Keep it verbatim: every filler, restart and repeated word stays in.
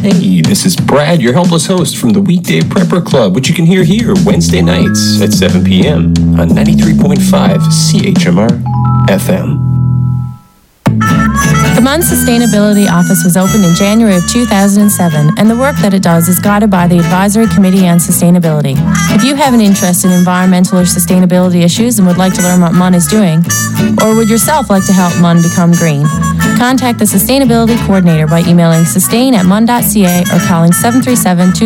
Hey, this is Brad, your helpless host from the Weekday Prepper Club, which you can hear here Wednesday nights at seven p.m. on ninety-three point five C H M R F M. The M U N Sustainability Office was opened in January of two thousand seven, and the work that it does is guided by the Advisory Committee on Sustainability. If you have an interest in environmental or sustainability issues and would like to learn what M U N is doing, or would yourself like to help M U N become green, contact the Sustainability Coordinator by emailing sustain at mun dot c a or calling seven three seven, two